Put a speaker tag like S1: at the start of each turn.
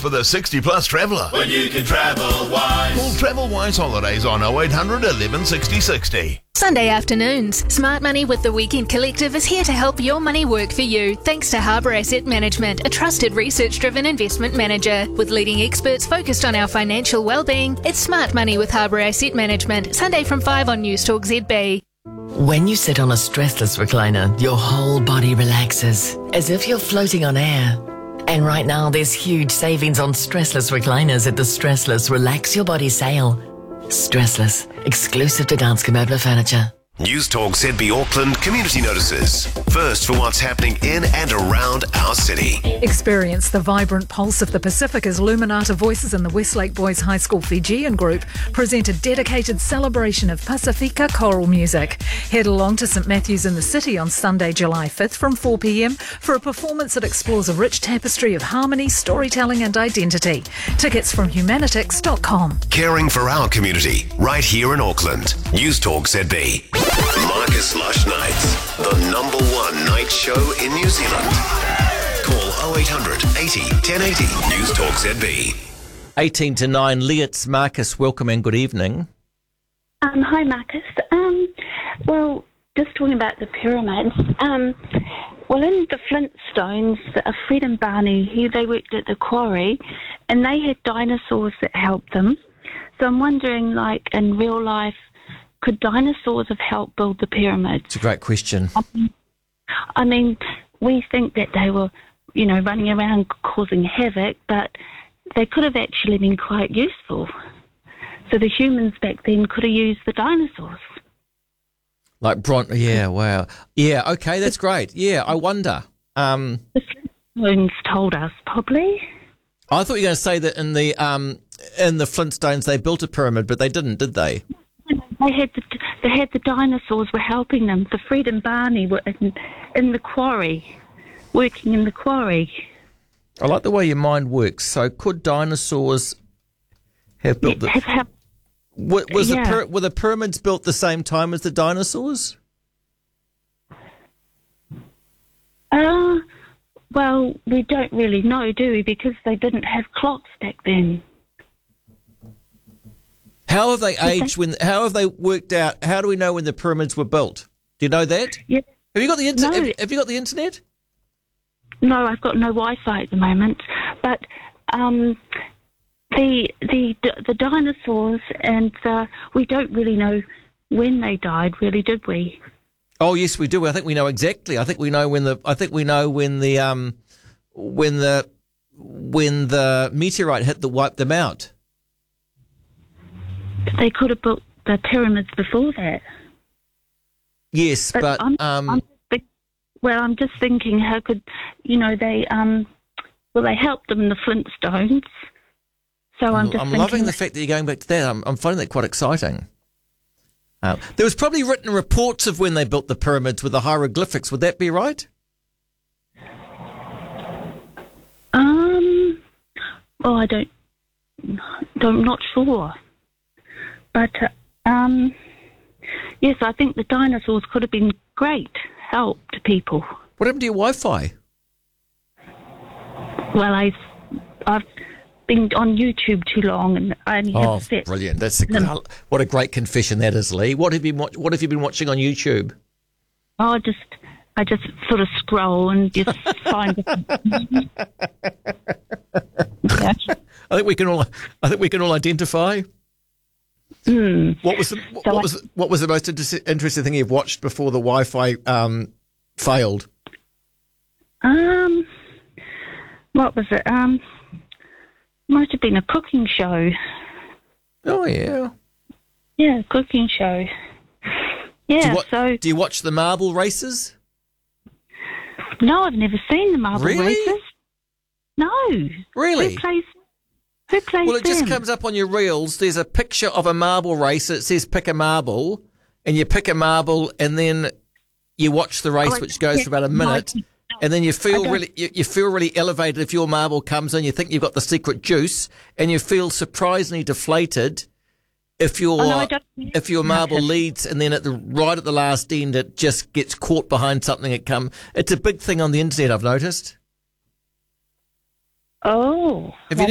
S1: for the 60-plus traveller.
S2: When you can travel wise.
S1: Call Travel Wise Holidays on 0800 11 60 60.
S3: Sunday afternoons, Smart Money with the Weekend Collective is here to help your money work for you, thanks to Harbour Asset Management, a trusted research-driven investment manager. With leading experts focused on our financial well-being, it's Smart Money with Harbour Asset Management, Sunday from 5 on News Talk ZB.
S4: When you sit on a stressless recliner, your whole body relaxes, as if you're floating on air. And right now, there's huge savings on stressless recliners at the Stressless Relax Your Body sale. Stressless, exclusive to Danske Möbler Furniture.
S5: News Talk ZB Auckland community notices. First for what's happening in and around our city.
S6: Experience the vibrant pulse of the Pacific as Luminata Voices and the Westlake Boys High School Fijian Group present a dedicated celebration of Pasifika choral music. Head along to St Matthews in the City on Sunday, July 5th from 4 p.m. for a performance that explores a rich tapestry of harmony, storytelling and identity. Tickets from humanitix.com.
S5: Caring for our community, right here in Auckland. News Talk ZB. Marcus Lush Nights, the #1 night show in New Zealand. Call 0800 80 1080 News Talk ZB.
S7: 18 to 9, Leitz, Marcus, welcome and good evening.
S8: Hi, Marcus. Well, just talking about the pyramids. Well, in the Flintstones, Fred and Barney, they worked at the quarry, and they had dinosaurs that helped them. So I'm wondering, like, in real life, could dinosaurs have helped build the pyramids?
S7: It's a great question.
S8: I mean, we think that they were, running around causing havoc, but they could have actually been quite useful. So the humans back then could have used the dinosaurs.
S7: Like yeah, wow. Yeah, okay, that's great. Yeah, I wonder.
S8: The Flintstones told us, probably.
S7: I thought you were going to say that in the Flintstones they built a pyramid, but they didn't, did they?
S8: They had the dinosaurs were helping them. The Fred and Barney were in the quarry, working in the quarry.
S7: I like the way your mind works. So could dinosaurs have built were the pyramids built the same time as the dinosaurs?
S8: Well, we don't really know, do we? Because they didn't have clocks back then.
S7: How have they aged? How have they worked out? How do we know when the pyramids were built? Do you know that?
S8: Yeah.
S7: Have you got the internet?
S8: No.
S7: Have you got the internet?
S8: No, I've got no Wi-Fi at the moment. But the dinosaurs, and we don't really know when they died, really, did we?
S7: Oh yes, we do. I think we know exactly. I think we know when the meteorite hit that wiped them out.
S8: They could have built the pyramids before that.
S7: Yes, but
S8: I'm just thinking, how could they they helped them in the Flintstones. So I'm
S7: loving the fact that you're going back to that. I'm finding that quite exciting. There was probably written reports of when they built the pyramids with the hieroglyphics. Would that be right?
S8: Oh, I'm not sure. But, yes, I think the dinosaurs could have been great help to people.
S7: What happened to your Wi-Fi?
S8: Well, I've been on YouTube too long, and I only have set.
S7: Brilliant! What a great confession that is, Lee. What have you been watching on YouTube?
S8: Oh, I just sort of scroll and just find. Yeah.
S7: I think we can all identify. What was the most interesting thing you've watched before the Wi-Fi failed?
S8: What was it? Might have been a cooking show.
S7: Oh yeah.
S8: Yeah, a cooking show. Yeah.
S7: Do you watch the marble races?
S8: No, I've never seen the marble
S7: Really?
S8: races. No.
S7: Really?
S8: Who plays
S7: Well, it just
S8: them?
S7: comes up on your reels. There's a picture of a marble race. It says pick a marble, and you pick a marble, and then you watch the race, which goes for about a minute, and then you feel really elevated if your marble comes in. You think you've got the secret juice, and you feel surprisingly deflated if your marble leads, and then right at the last end, it just gets caught behind something. It's a big thing on the internet, I've noticed.
S8: Oh.
S7: Have you